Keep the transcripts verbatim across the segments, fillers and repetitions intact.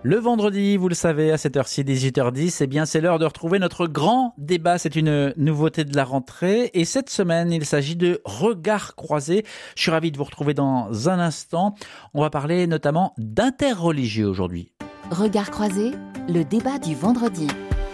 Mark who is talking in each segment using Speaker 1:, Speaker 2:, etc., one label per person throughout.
Speaker 1: Le vendredi, vous le savez, à cette heure-ci, dix-huit heures dix, eh bien, c'est l'heure de retrouver notre grand débat. C'est une nouveauté de la rentrée. Et cette semaine, il s'agit de Regards croisés. Je suis ravi de vous retrouver dans un instant. On va parler notamment d'interreligieux aujourd'hui.
Speaker 2: Regards croisés, le débat du vendredi.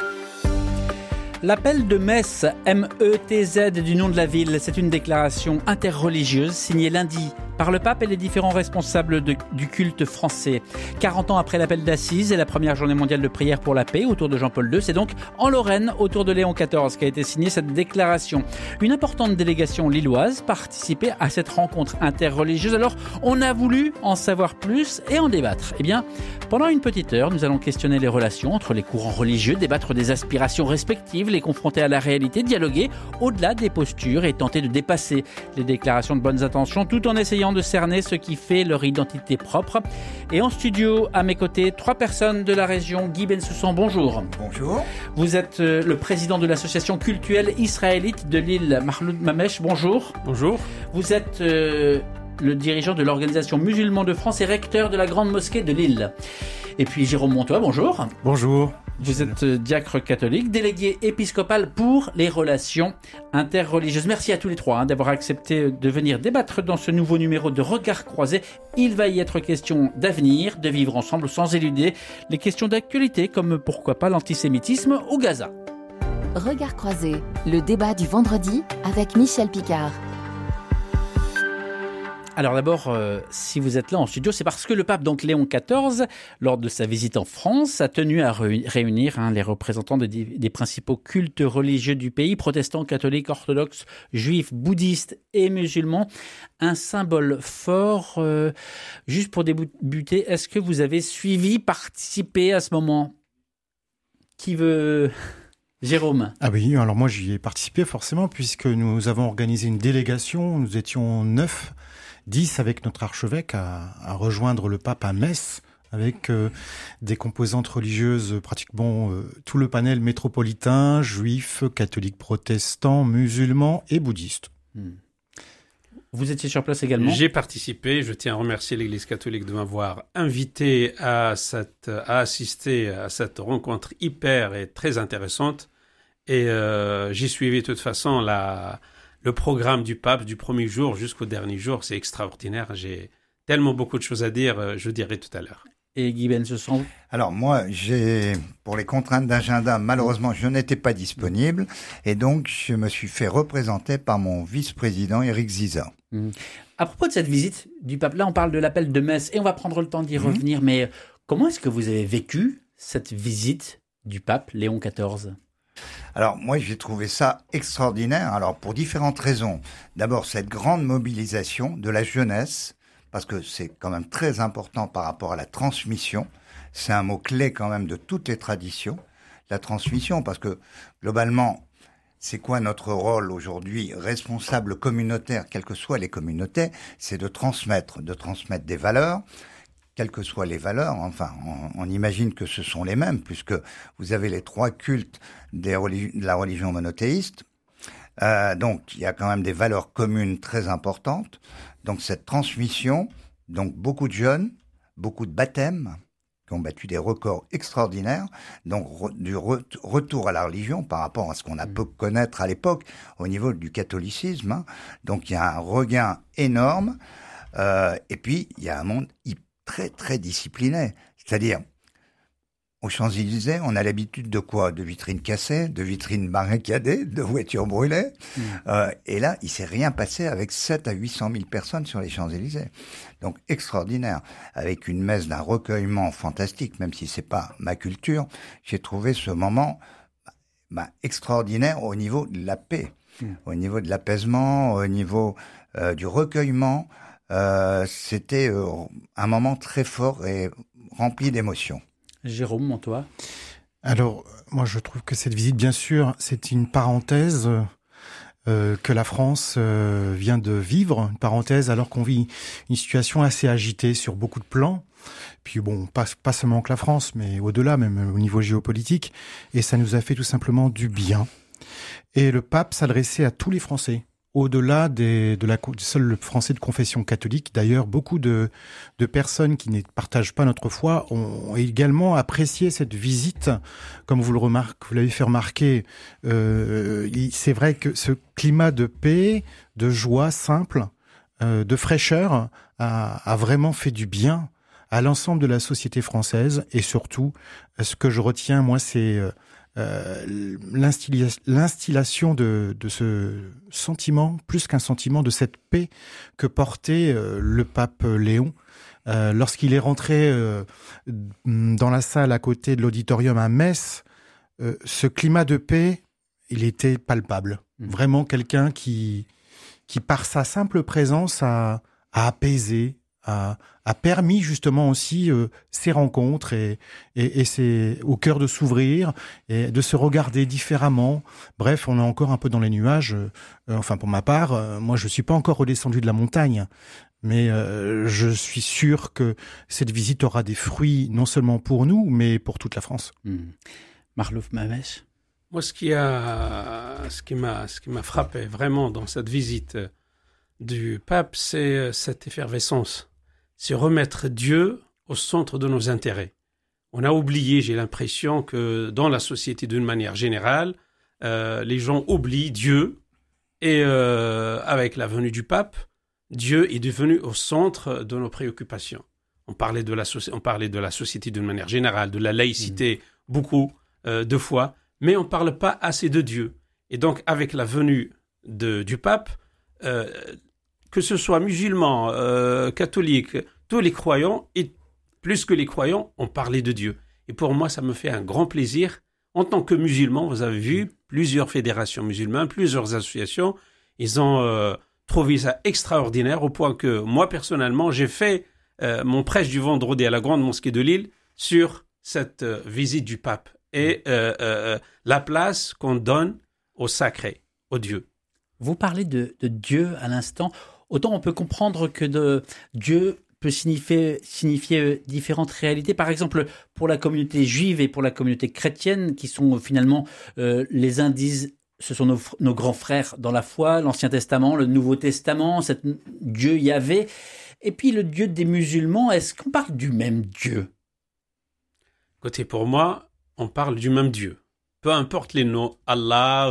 Speaker 1: L'appel de Metz, M E T Z du nom de la ville, c'est une déclaration interreligieuse signée lundi par le pape et les différents responsables de, du culte français. quarante ans après l'appel d'Assise et la première journée mondiale de prière pour la paix autour de Jean-Paul deux, c'est donc en Lorraine, autour de Léon quatorze, qu'a été signée cette déclaration. Une importante délégation lilloise participait à cette rencontre interreligieuse. Alors, on a voulu en savoir plus et en débattre. Eh bien, pendant une petite heure, nous allons questionner les relations entre les courants religieux, débattre des aspirations respectives, les confronter à la réalité, dialoguer au-delà des postures et tenter de dépasser les déclarations de bonnes intentions, tout en essayant de cerner ce qui fait leur identité propre. Et en studio, à mes côtés, trois personnes de la région. Guy Bensoussan, bonjour.
Speaker 3: Bonjour.
Speaker 1: Vous êtes euh, le président de l'association cultuelle israélite de Lille. Mahloud Mamesh, bonjour.
Speaker 4: Bonjour.
Speaker 1: Vous êtes euh, le dirigeant de l'organisation Musulmans de France et recteur de la Grande Mosquée de Lille. Et puis Jérôme Montois, bonjour.
Speaker 4: Bonjour.
Speaker 1: Vous êtes diacre catholique, délégué épiscopal pour les relations interreligieuses. Merci à tous les trois hein, d'avoir accepté de venir débattre dans ce nouveau numéro de Regards croisés. Il va y être question d'avenir, de vivre ensemble sans éluder les questions d'actualité comme pourquoi pas l'antisémitisme au Gaza.
Speaker 2: Regards croisés, le débat du vendredi avec Michel Picard.
Speaker 1: Alors d'abord, euh, si vous êtes là en studio, c'est parce que le pape donc Léon quatorze, lors de sa visite en France, a tenu à réunir hein, les représentants de, des principaux cultes religieux du pays, protestants, catholiques, orthodoxes, juifs, bouddhistes et musulmans. Un symbole fort. Euh, juste pour débuter, est-ce que vous avez suivi, participé à ce moment ? Qui veut... Jérôme.
Speaker 4: Ah oui, alors moi j'y ai participé forcément puisque nous avons organisé une délégation, nous étions neuf, dix avec notre archevêque à, à rejoindre le pape à Metz avec euh, des composantes religieuses, pratiquement euh, tout le panel métropolitain, juifs, catholiques, protestants, musulmans et bouddhistes.
Speaker 1: Hmm. Vous étiez sur place également ?
Speaker 3: J'ai participé, je tiens à remercier l'Église catholique de m'avoir invité à, cette, à assister à cette rencontre hyper et très intéressante. Et euh, j'ai suivi de toute façon la, le programme du pape du premier jour jusqu'au dernier jour. C'est extraordinaire, j'ai tellement beaucoup de choses à dire, je dirai tout à l'heure.
Speaker 1: Et Guy Bensoussan ?
Speaker 5: Alors moi, j'ai pour les contraintes d'agenda, malheureusement, je n'étais pas disponible et donc je me suis fait représenter par mon vice-président Éric Ziza.
Speaker 1: Mmh. À propos de cette visite du pape, là on parle de l'appel de Metz et on va prendre le temps d'y mmh. revenir, mais comment est-ce que vous avez vécu cette visite du pape Léon quatorze ?
Speaker 5: Alors moi j'ai trouvé ça extraordinaire, alors pour différentes raisons. D'abord cette grande mobilisation de la jeunesse, parce que c'est quand même très important par rapport à la transmission. C'est un mot-clé quand même de toutes les traditions, la transmission, parce que globalement, c'est quoi notre rôle aujourd'hui, responsable communautaire, quelles que soient les communautés, c'est de transmettre, de transmettre des valeurs, quelles que soient les valeurs, enfin, on, on imagine que ce sont les mêmes, puisque vous avez les trois cultes des religi- de la religion monothéiste, euh, donc il y a quand même des valeurs communes très importantes. Donc cette transmission, donc beaucoup de jeunes, beaucoup de baptêmes qui ont battu des records extraordinaires, donc re, du re, retour à la religion par rapport à ce qu'on a pu connaître à l'époque au niveau du catholicisme. Hein. Donc il y a un regain énorme, euh, et puis il y a un monde très très discipliné, c'est-à-dire aux Champs-Élysées, on a l'habitude de quoi ? De vitrines cassées, de vitrines barricadées, de voitures brûlées. Mmh. Euh, et là, il s'est rien passé avec sept à huit cent mille personnes sur les Champs-Élysées. Donc, extraordinaire. Avec une messe d'un recueillement fantastique, même si c'est pas ma culture, j'ai trouvé ce moment bah, extraordinaire au niveau de la paix, mmh. au niveau de l'apaisement, au niveau euh, du recueillement. Euh, c'était euh, un moment très fort et rempli d'émotions.
Speaker 1: Jérôme Montois.
Speaker 4: Alors, moi je trouve que cette visite, bien sûr, c'est une parenthèse euh, que la France euh, vient de vivre, une parenthèse alors qu'on vit une situation assez agitée sur beaucoup de plans. Puis bon, pas, pas seulement que la France, mais au-delà, même au niveau géopolitique. Et ça nous a fait tout simplement du bien. Et le pape s'adressait à tous les Français, au-delà des, de la du seul français de confession catholique. D'ailleurs, beaucoup de, de personnes qui ne partagent pas notre foi ont également apprécié cette visite. Comme vous le remarquez, vous l'avez fait remarquer, euh, c'est vrai que ce climat de paix, de joie simple, euh, de fraîcheur a, a vraiment fait du bien à l'ensemble de la société française. Et surtout, ce que je retiens, moi, c'est euh, Euh, l'instillation de, de ce sentiment, plus qu'un sentiment, de cette paix que portait euh, le pape Léon. Euh, lorsqu'il est rentré euh, dans la salle à côté de l'auditorium à Metz, euh, ce climat de paix, il était palpable. Mmh. Vraiment quelqu'un qui, qui, par sa simple présence, a, a apaisé, A, a permis justement aussi euh, ces rencontres et, et, et c'est au cœur de s'ouvrir et de se regarder différemment. Bref, on est encore un peu dans les nuages. Euh, enfin, pour ma part, euh, moi, je suis pas encore redescendu de la montagne, mais euh, je suis sûr que cette visite aura des fruits non seulement pour nous, mais pour toute la France.
Speaker 1: Mmh. Marlouf Mamesh.
Speaker 3: Moi, ce qui a, ce qui m'a, ce qui m'a frappé vraiment dans cette visite du pape, c'est cette effervescence. C'est remettre Dieu au centre de nos intérêts. On a oublié, j'ai l'impression que dans la société d'une manière générale, euh, les gens oublient Dieu et euh, avec la venue du pape, Dieu est devenu au centre de nos préoccupations. On parlait de la, so- on parlait de la société d'une manière générale, de la laïcité, mmh. beaucoup euh, de fois, mais on ne parle pas assez de Dieu. Et donc avec la venue de, du pape, euh, que ce soit musulmans, euh, catholiques, tous les croyants, et plus que les croyants, ont parlé de Dieu. Et pour moi, ça me fait un grand plaisir. En tant que musulman, vous avez vu plusieurs fédérations musulmanes, plusieurs associations, ils ont euh, trouvé ça extraordinaire au point que moi, personnellement, j'ai fait euh, mon prêche du vendredi à la Grande Mosquée de Lille sur cette euh, visite du pape et euh, euh, la place qu'on donne au sacré, au Dieu.
Speaker 1: Vous parlez de, de Dieu à l'instant. Autant on peut comprendre que de Dieu peut signifier, signifier différentes réalités. Par exemple, pour la communauté juive et pour la communauté chrétienne, qui sont finalement, euh, les uns disent, ce sont nos, nos grands frères dans la foi, l'Ancien Testament, le Nouveau Testament, cet Dieu Yahvé. Et puis le Dieu des musulmans, est-ce qu'on parle du même Dieu ?
Speaker 3: Écoutez, pour moi, on parle du même Dieu. Peu importe les noms, Allah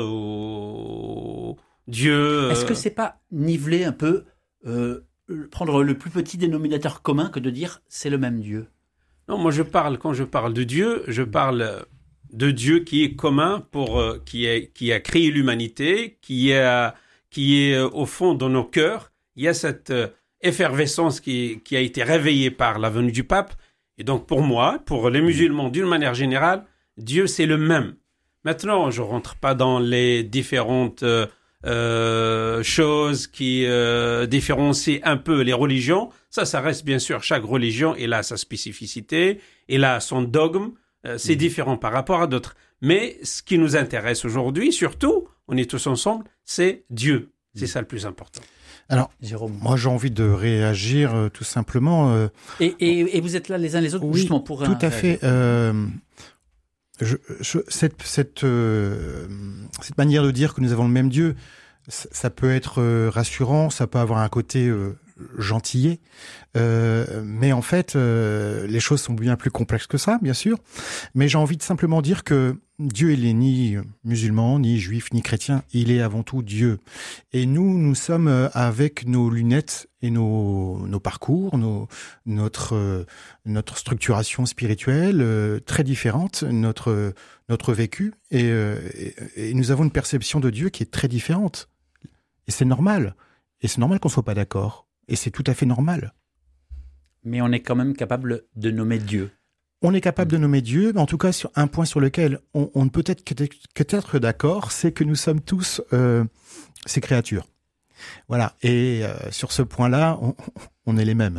Speaker 3: ou Dieu.
Speaker 1: Est-ce que c'est pas niveler un peu, euh, prendre le plus petit dénominateur commun que de dire c'est le même Dieu ?
Speaker 3: Non, moi je parle, quand je parle de Dieu, je parle de Dieu qui est commun, pour, euh, qui, est, qui a créé l'humanité, qui, a, qui est euh, au fond dans nos cœurs. Il y a cette euh, effervescence qui, qui a été réveillée par la venue du pape. Et donc pour moi, pour les musulmans d'une manière générale, Dieu c'est le même. Maintenant, je ne rentre pas dans les différentes euh, euh, choses qui euh, différencient un peu les religions. Ça, ça reste bien sûr, chaque religion, elle a sa spécificité, elle a son dogme, euh, c'est mmh. différent par rapport à d'autres. Mais ce qui nous intéresse aujourd'hui, surtout, on est tous ensemble, c'est Dieu. C'est mmh. ça le plus important.
Speaker 4: Alors, Jérôme. Moi j'ai envie de réagir euh, tout simplement. Euh,
Speaker 1: et, et, et vous êtes là les uns les autres
Speaker 4: oui,
Speaker 1: justement pour...
Speaker 4: Tout un, à fait. Euh, je, je, cette, cette, euh, cette manière de dire que nous avons le même Dieu, ça, ça peut être euh, rassurant, ça peut avoir un côté euh, gentillet, euh, mais en fait euh, les choses sont bien plus complexes que ça, bien sûr. Mais j'ai envie de simplement dire que Dieu, il est ni musulman, ni juif, ni chrétien, il est avant tout Dieu. Et nous, nous sommes avec nos lunettes et nos, nos parcours, nos, notre, notre structuration spirituelle euh, très différente, notre, notre vécu, et, euh, et, et nous avons une perception de Dieu qui est très différente. Et c'est normal. Et c'est normal qu'on ne soit pas d'accord. Et c'est tout à fait normal.
Speaker 1: Mais on est quand même capable de nommer Dieu.
Speaker 4: On est capable de nommer Dieu, mais en tout cas, sur un point sur lequel on, on ne peut être qu'être d'accord, c'est que nous sommes tous euh, ces créatures. Voilà. Et euh, sur ce point-là, on, on est les mêmes.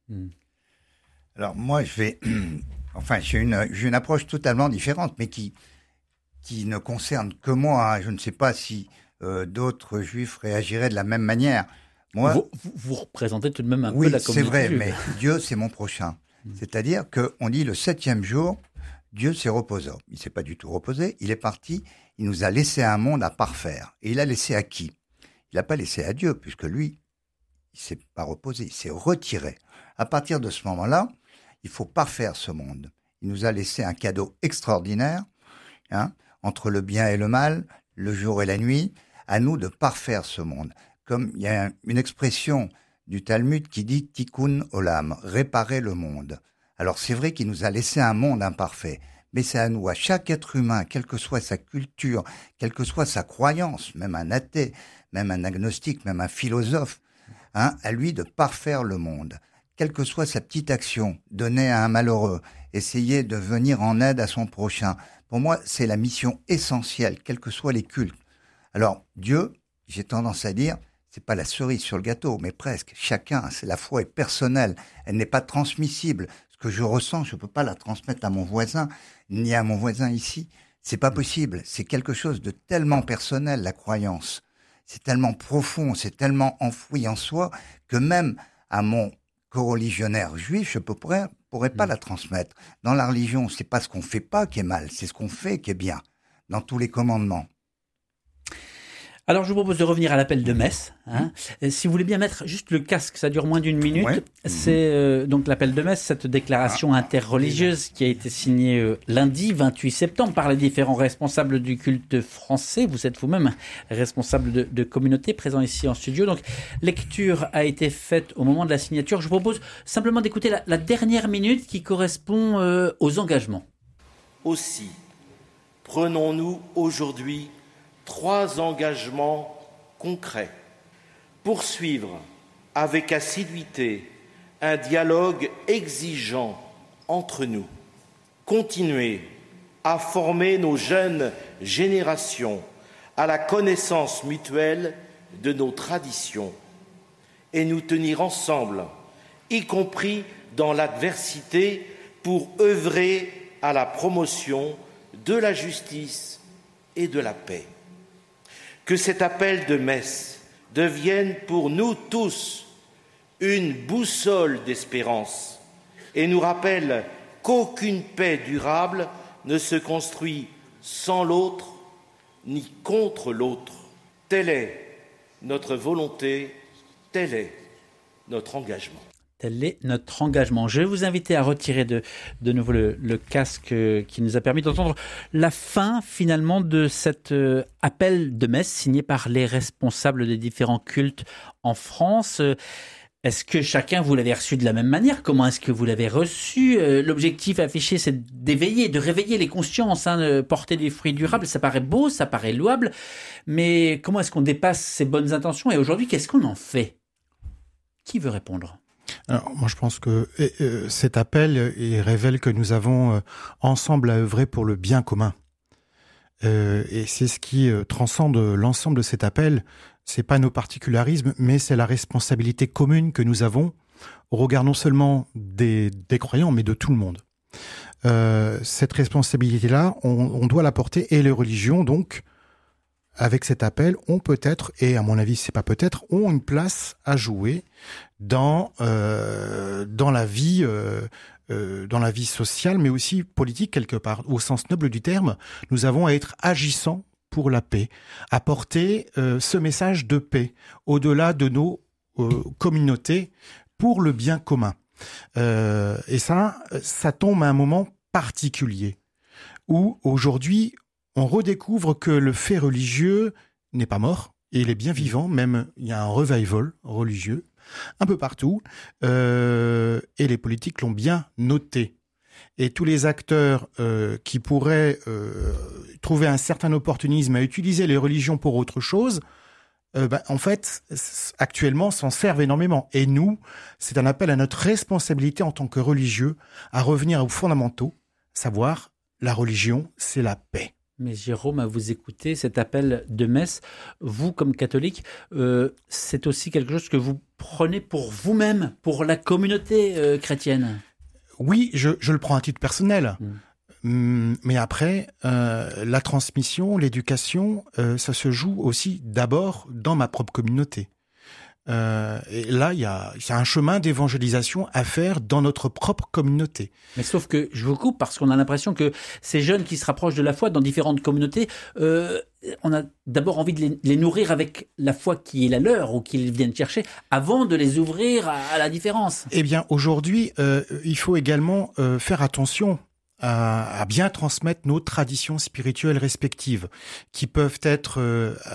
Speaker 5: Alors moi, je vais, enfin, j'ai une, j'ai une approche totalement différente, mais qui, qui ne concerne que moi. Hein. Je ne sais pas si euh, d'autres juifs réagiraient de la même manière. Moi,
Speaker 1: vous, vous, vous représentez tout de même un
Speaker 5: oui,
Speaker 1: peu la communauté.
Speaker 5: Oui, c'est vrai,
Speaker 1: juive.
Speaker 5: mais Dieu, c'est mon prochain. C'est-à-dire qu'on dit le septième jour, Dieu s'est reposé. Il ne s'est pas du tout reposé, il est parti, il nous a laissé un monde à parfaire. Et il a laissé à qui ? il n'a pas laissé à Dieu, puisque lui, il ne s'est pas reposé, il s'est retiré. À partir de ce moment-là, il faut parfaire ce monde. Il nous a laissé un cadeau extraordinaire, hein, entre le bien et le mal, le jour et la nuit, à nous de parfaire ce monde. Comme il y a une expression du Talmud qui dit « tikkun olam », réparer le monde. Alors c'est vrai qu'il nous a laissé un monde imparfait, mais c'est à nous, à chaque être humain, quelle que soit sa culture, quelle que soit sa croyance, même un athée, même un agnostique, même un philosophe, hein, à lui de parfaire le monde. Quelle que soit sa petite action, donner à un malheureux, essayer de venir en aide à son prochain. Pour moi, c'est la mission essentielle, quels que soient les cultes. Alors, Dieu, j'ai tendance à dire, c'est pas la cerise sur le gâteau, mais presque. Chacun, c'est la foi est personnelle, elle n'est pas transmissible. Ce que je ressens, je peux pas la transmettre à mon voisin, ni à mon voisin ici. C'est pas possible. C'est quelque chose de tellement personnel, la croyance. C'est tellement profond, c'est tellement enfoui en soi, que même à mon co-religionnaire juif, je ne pourrais, pourrais pas mmh. la transmettre. Dans la religion, c'est pas ce qu'on fait pas qui est mal, c'est ce qu'on fait qui est bien, dans tous les commandements.
Speaker 1: Alors, je vous propose de revenir à l'appel de Metz. Hein. Mmh. Si vous voulez bien mettre juste le casque, ça dure moins d'une minute. Ouais. C'est euh, donc l'appel de Metz, cette déclaration ah. interreligieuse qui a été signée euh, lundi vingt-huit septembre par les différents responsables du culte français. Vous êtes vous-même responsable de, de communauté présent ici en studio. Donc, lecture a été faite au moment de la signature. Je vous propose simplement d'écouter la, la dernière minute qui correspond euh, aux engagements.
Speaker 6: Aussi, prenons-nous aujourd'hui trois engagements concrets. Poursuivre avec assiduité un dialogue exigeant entre nous. Continuer à former nos jeunes générations à la connaissance mutuelle de nos traditions et nous tenir ensemble, y compris dans l'adversité, pour œuvrer à la promotion de la justice et de la paix. Que cet appel de Metz devienne pour nous tous une boussole d'espérance et nous rappelle qu'aucune paix durable ne se construit sans l'autre ni contre l'autre. Telle est notre volonté, tel est notre engagement.
Speaker 1: Tel est notre engagement. Je vais vous inviter à retirer de, de nouveau le, le casque qui nous a permis d'entendre la fin finalement de cet euh, appel de Metz signé par les responsables des différents cultes en France. Est-ce que chacun vous l'avez reçu de la même manière ? Comment est-ce que vous l'avez reçu ? euh, L'objectif affiché, c'est d'éveiller, de réveiller les consciences, hein, de porter des fruits durables. Ça paraît beau, ça paraît louable, mais comment est-ce qu'on dépasse ces bonnes intentions ? Et aujourd'hui, qu'est-ce qu'on en fait ? Qui veut répondre ?
Speaker 4: Alors, moi, je pense que euh, cet appel il révèle que nous avons euh, ensemble à œuvrer pour le bien commun. Euh, et c'est ce qui euh, transcende l'ensemble de cet appel. C'est pas nos particularismes, mais c'est la responsabilité commune que nous avons au regard non seulement des, des croyants, mais de tout le monde. Euh, cette responsabilité-là, on, on doit la porter, et les religions, donc, avec cet appel, ont peut-être, et à mon avis, c'est pas peut-être, ont une place à jouer dans euh, dans la vie euh, euh, dans la vie sociale, mais aussi politique quelque part, au sens noble du terme. Nous avons à être agissants pour la paix, à porter euh, ce message de paix au-delà de nos euh, communautés pour le bien commun. Euh, et ça, ça tombe à un moment particulier où aujourd'hui on redécouvre que le fait religieux n'est pas mort, et il est bien vivant, même il y a un revival religieux, un peu partout, euh, et les politiques l'ont bien noté. Et tous les acteurs euh, qui pourraient euh, trouver un certain opportunisme à utiliser les religions pour autre chose, euh, ben, en fait, actuellement, s'en servent énormément. Et nous, c'est un appel à notre responsabilité en tant que religieux à revenir aux fondamentaux, savoir la religion, c'est la paix.
Speaker 1: Mais Jérôme, à vous écouter, cet appel de Metz, vous comme catholique, euh, c'est aussi quelque chose que vous prenez pour vous-même, pour la communauté euh, chrétienne.
Speaker 4: Oui, je, je le prends à titre personnel. Mmh. Mais après, euh, la transmission, l'éducation, euh, ça se joue aussi d'abord dans ma propre communauté. Euh, et là, il y a, il y a un chemin d'évangélisation à faire dans notre propre communauté.
Speaker 1: Mais sauf que je vous coupe parce qu'on a l'impression que ces jeunes qui se rapprochent de la foi dans différentes communautés, euh, on a d'abord envie de les, les nourrir avec la foi qui est la leur ou qu'ils viennent chercher avant de les ouvrir à, à la différence.
Speaker 4: Eh bien, aujourd'hui, euh, il faut également euh, faire attention à, à bien transmettre nos traditions spirituelles respectives, qui peuvent être euh,